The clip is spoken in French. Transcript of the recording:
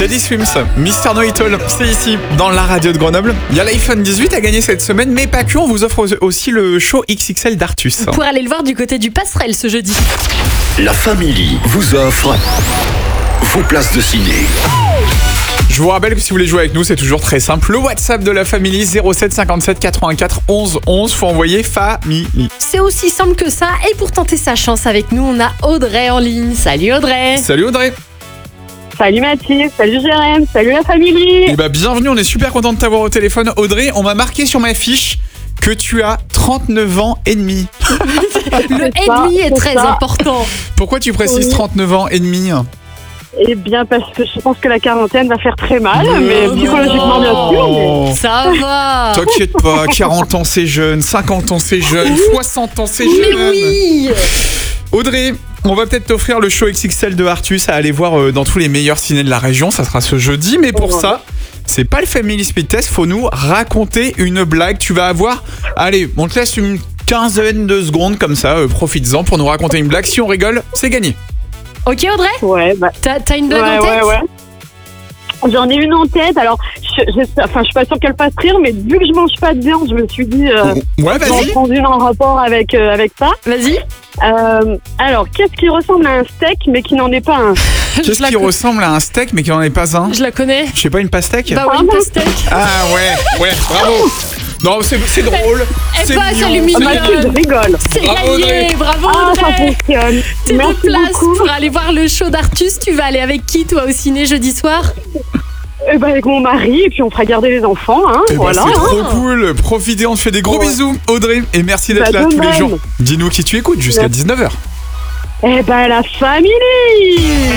Teddy Swims, Mister No It All, c'est ici, dans la radio de Grenoble. Il y a l'iPhone 18 à gagner cette semaine, mais pas que, on vous offre aussi le show XXL d'Artus. Pour aller le voir du côté du Passerelle ce jeudi. La Family vous offre vos places de ciné. Je vous rappelle que si vous voulez jouer avec nous, c'est toujours très simple. Le WhatsApp de la Family, 07 57 84 11 11. Faut envoyer Family. C'est aussi simple que ça. Et pour tenter sa chance avec nous, on a Audrey en ligne. Salut Audrey. Salut Audrey. Salut Mathilde, salut Jérém, salut la famille. Eh ben, bienvenue, on est super content de t'avoir au téléphone. Audrey, on m'a marqué sur ma fiche que tu as 39 ans et demi. Le et demi est très important. Pourquoi tu précises 39 ans et demi ? Eh bien parce que je pense que la quarantaine va faire très mal, mais psychologiquement bien sûr. Mais... Ça va. T'inquiète pas, 40 ans c'est jeune, 50 ans c'est jeune, 60 ans c'est jeune. Mais oui. Audrey, on va peut-être t'offrir le show XXL de Artus à aller voir dans tous les meilleurs ciné de la région. Ça sera ce jeudi, mais pour ça, c'est pas le Family Speed Test. Faut nous raconter une blague. Tu vas avoir, allez, on te laisse une quinzaine de secondes comme ça. Profites-en pour nous raconter une blague. Si on rigole, c'est gagné. Ok Audrey. Ouais, bah... T'as une blague en tête? Ouais. J'en ai une en tête. Alors, je suis pas sûre qu'elle fasse rire, mais vu que je mange pas de viande, je me suis dit. Ouais, vas-y. J'en prends une en rapport avec ça. Vas-y. Alors, qu'est-ce qui ressemble à un steak mais qui n'en est pas un? Qu'est-ce qui ressemble à un steak mais qui n'en est pas un? Je la connais. Je sais pas, une pastèque? Bah ouais, une pastèque. Ah ouais, bravo. Non, c'est drôle. C'est passe à mignon. Mathilde rigole. C'est Bravo, gagné, Audrey. bravo Ça Audrey. fonctionne. T'es de Merci place beaucoup. pour aller voir le show d'Artus. Tu vas aller avec qui toi au ciné jeudi soir? Eh ben, avec mon mari, et puis on fera garder les enfants, hein. Eh ben, Voilà. c'est trop cool. Profitez, on te fait des gros bisous, Audrey. Et merci d'être Bah, là de tous les même. jours. Dis-nous qui tu écoutes jusqu'à 19h. Eh ben, la famille.